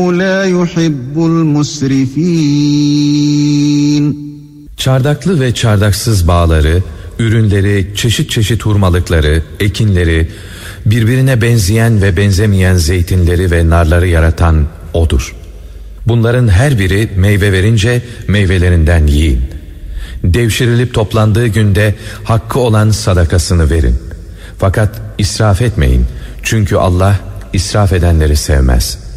لَا يُحِبُّ الْمُسْرِفِينَ. Çardaklı ve çardaksız bağları, ürünleri, çeşit çeşit hurmalıkları, ekinleri, birbirine benzeyen ve benzemeyen zeytinleri ve narları yaratan O'dur. Bunların her biri meyve verince meyvelerinden yiyin. Devşirilip toplandığı günde hakkı olan sadakasını verin. Fakat israf etmeyin. Çünkü Allah israf edenleri sevmez.